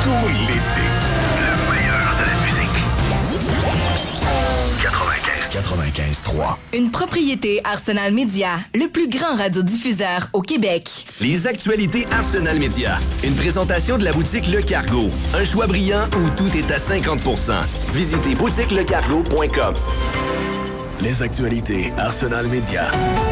Tout l'été. Le meilleur de la musique. 95.3. Une propriété Arsenal Media, le plus grand radiodiffuseur au Québec. Les actualités Arsenal Media. Une présentation de la boutique Le Cargo. Un choix brillant où tout est à 50%. Visitez boutiquelecargo.com. Les actualités Arsenal Media.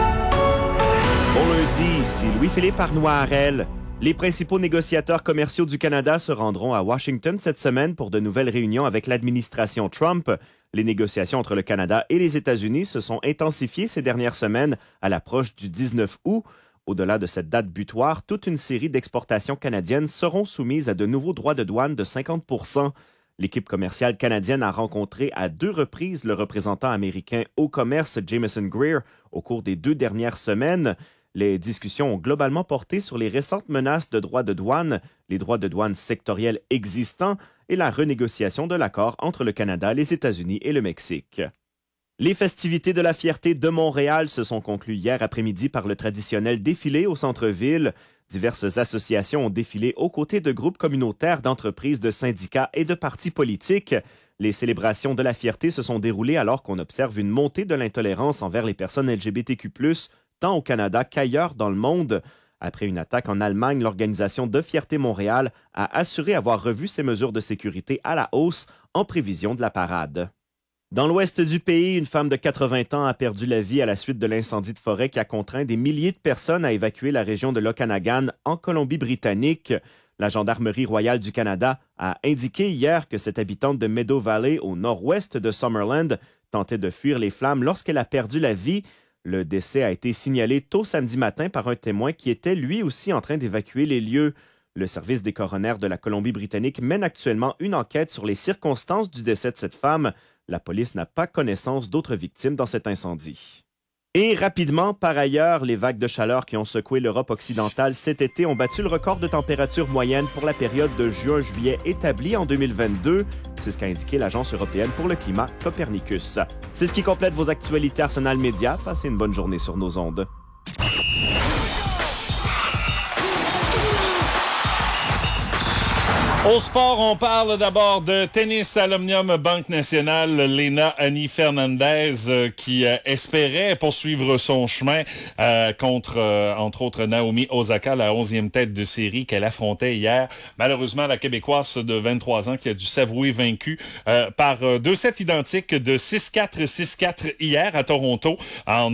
Bon lundi, ici Louis-Philippe Arnoirel. Les principaux négociateurs commerciaux du Canada se rendront à Washington cette semaine pour de nouvelles réunions avec l'administration Trump. Les négociations entre le Canada et les États-Unis se sont intensifiées ces dernières semaines à l'approche du 19 août. Au-delà de cette date butoir, toute une série d'exportations canadiennes seront soumises à de nouveaux droits de douane de 50 %. L'équipe commerciale canadienne a rencontré à 2 reprises le représentant américain au commerce Jameson Greer au cours des 2 dernières semaines. Les discussions ont globalement porté sur les récentes menaces de droits de douane, les droits de douane sectoriels existants et la renégociation de l'accord entre le Canada, les États-Unis et le Mexique. Les festivités de la fierté de Montréal se sont conclues hier après-midi par le traditionnel défilé au centre-ville. Diverses associations ont défilé aux côtés de groupes communautaires, d'entreprises, de syndicats et de partis politiques. Les célébrations de la fierté se sont déroulées alors qu'on observe une montée de l'intolérance envers les personnes LGBTQ+, tant au Canada qu'ailleurs dans le monde. Après une attaque en Allemagne, l'organisation de Fierté Montréal a assuré avoir revu ses mesures de sécurité à la hausse en prévision de la parade. Dans l'ouest du pays, une femme de 80 ans a perdu la vie à la suite de l'incendie de forêt qui a contraint des milliers de personnes à évacuer la région de l'Okanagan en Colombie-Britannique. La Gendarmerie royale du Canada a indiqué hier que cette habitante de Meadow Valley, au nord-ouest de Summerland, tentait de fuir les flammes lorsqu'elle a perdu la vie. Le décès a été signalé tôt samedi matin par un témoin qui était lui aussi en train d'évacuer les lieux. Le service des coronaires de la Colombie-Britannique mène actuellement une enquête sur les circonstances du décès de cette femme. La police n'a pas connaissance d'autres victimes dans cet incendie. Et rapidement, par ailleurs, les vagues de chaleur qui ont secoué l'Europe occidentale cet été ont battu le record de température moyenne pour la période de juin-juillet établie en 2022. C'est ce qu'a indiqué l'Agence européenne pour le climat Copernicus. C'est ce qui complète vos actualités Arsenal Media. Passez une bonne journée sur nos ondes. Au sport, on parle d'abord de tennis à l'Omnium Banque Nationale. Lena Annie Fernandez qui espérait poursuivre son chemin contre, entre autres, Naomi Osaka, la 11e tête de série qu'elle affrontait hier. Malheureusement, la Québécoise de 23 ans qui a dû s'avouer vaincue par 2 sets identiques de 6-4, 6-4 hier à Toronto en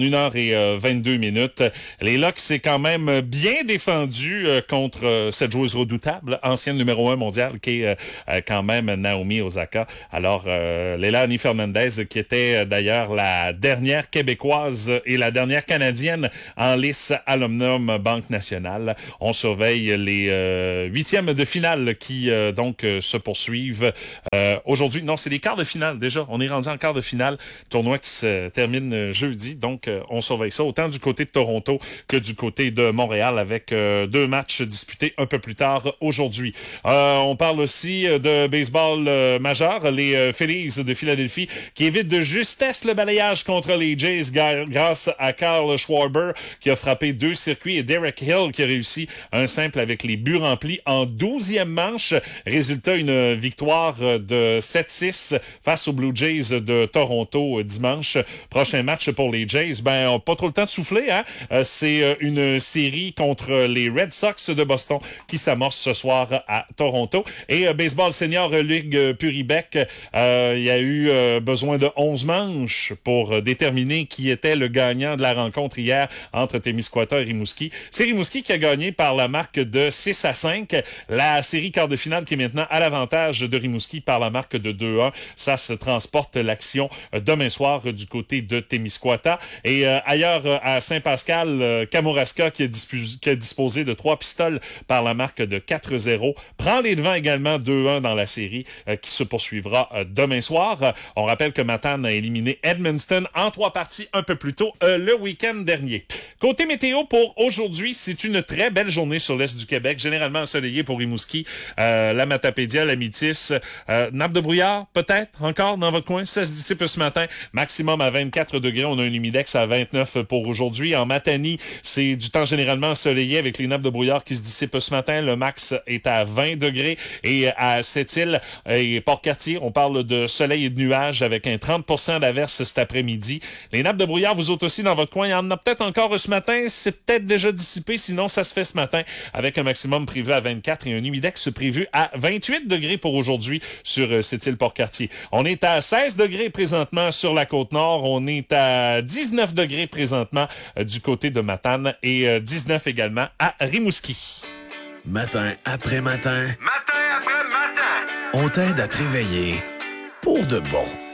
1h22. Les Locks s'est quand même bien défendu contre cette joueuse redoutable, ancienne numéro 1 mondiale, qui est quand même Naomi Osaka. Alors, Lena Annie Fernandez, qui était d'ailleurs la dernière Québécoise et la dernière Canadienne en lice à l'Omnium Banque Nationale. On surveille les 8e de finale qui donc se poursuivent aujourd'hui. Non, c'est les quarts de finale déjà. On est rendu en quart de finale. Tournoi qui se termine jeudi. Donc, on surveille ça autant du côté de Toronto que du côté de Montréal avec 2 matchs disputés un peu plus tard aujourd'hui. On parle aussi de baseball majeur, les Phillies de Philadelphie qui évitent de justesse le balayage contre les Jays grâce à Kyle Schwarber qui a frappé 2 circuits et Derek Hill qui a réussi un simple avec les buts remplis en 12e manche. Résultat, une victoire de 7-6 face aux Blue Jays de Toronto dimanche. Prochain match pour les Jays, on n'a pas trop le temps de souffler, hein? C'est une série contre les Red Sox de Boston qui s'amorce ce soir à Toronto. Et baseball senior Ligue Puribec, il y a eu besoin de 11 manches pour déterminer qui était le gagnant de la rencontre hier entre Témiscouata et Rimouski. C'est Rimouski qui a gagné par la marque de 6-5. La série quart de finale qui est maintenant à l'avantage de Rimouski par la marque de 2-1. Ça se transporte l'action demain soir du côté de Témiscouata. Et ailleurs à Saint-Pascal, Kamouraska qui a disposé de 3 pistoles par la marque de 4-0 prend les devants également 2-1 dans la série qui se poursuivra demain soir. On rappelle que Matane a éliminé Edmundston en 3 parties un peu plus tôt le week-end dernier. Côté météo pour aujourd'hui, c'est une très belle journée sur l'est du Québec, généralement ensoleillé pour Rimouski, la Matapédia, la Métis, nappe de brouillard peut-être encore dans votre coin, ça se dissipe ce matin, maximum à 24 degrés, on a un humidex à 29 pour aujourd'hui. En Matanie, c'est du temps généralement ensoleillé avec les nappes de brouillard qui se dissipent ce matin, le max est à 20 degrés. Et à Sept-Îles et Port-Cartier, on parle de soleil et de nuages avec un 30% d'averses cet après-midi. Les nappes de brouillard, vous autres aussi dans votre coin, il y en a peut-être encore ce matin. C'est peut-être déjà dissipé, sinon ça se fait ce matin avec un maximum prévu à 24 et un humidex prévu à 28 degrés pour aujourd'hui sur Sept-Îles Port-Cartier. On est à 16 degrés présentement sur la Côte-Nord. On est à 19 degrés présentement du côté de Matane et 19 également à Rimouski. Matin après matin. Matin après matin. On t'aide à te réveiller pour de bon.